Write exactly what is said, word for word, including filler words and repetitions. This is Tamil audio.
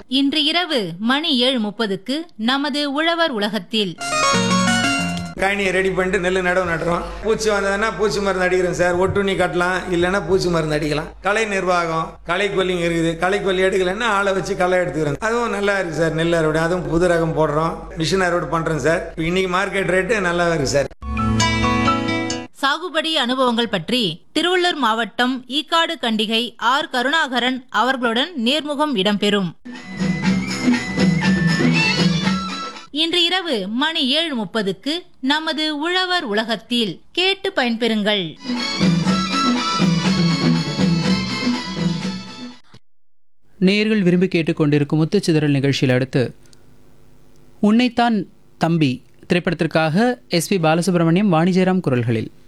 இன்று இரவு மணி ஏழு முப்பதுக்கு நமது உழவர் உலகத்தில் காணியை ரெடி பண்ணிட்டு நெல் நடவு நடுறோம். பூச்சி வந்ததுன்னா பூச்சி மருந்து அடிக்கிறோம் சார். ஒட்டுண்ணி கட்டலாம், இல்லைன்னா பூச்சி மருந்து அடிக்கலாம். களை நிர்வாகம், களை கொல்லிங்க இருக்குது. களை கொல்லி எடுக்கலைன்னா ஆளை வச்சு களை எடுத்துக்கிறோம். அதுவும் நல்லா இருக்கு சார். நெல் அறுவடை அதுவும் புது ரகம் போடுறோம். மிஷின் அறுவடை பண்றோம் சார். இன்னைக்கு மார்க்கெட் ரேட்டு நல்லா இருக்கு சார். சாகுபடி அனுபவங்கள் பற்றி திருவள்ளூர் மாவட்டம் ஈக்காடு கண்டிகை ஆர் கருணாகரன் அவர்களுடன் நேர்முகம் இடம்பெறும். இன்று இரவு மணி ஏழு முப்பதுக்கு நமது உழவர் உலகத்தில் கேட்டு பயன்பெறுங்கள். நேயர்கள் விரும்பி கேட்டுக்கொண்டிருக்கும் முத்துச்சிதறல் நிகழ்ச்சியில் அடுத்து உன்னைத்தான் தம்பி திரைப்படத்திற்காக எஸ் பி பாலசுப்ரமணியம், வாணி ஜெயராம் குரல்களில்